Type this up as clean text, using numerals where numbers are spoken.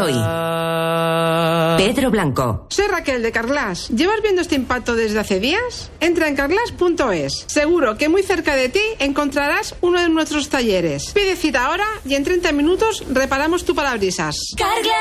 hoy? Pedro Blanco. Soy Raquel de Carglass. ¿Llevas viendo este impacto desde hace días? Entra en carglass.es. Seguro que muy cerca de ti encontrarás uno de nuestros talleres. Pide cita ahora y en 30 minutos reparamos tu parabrisas.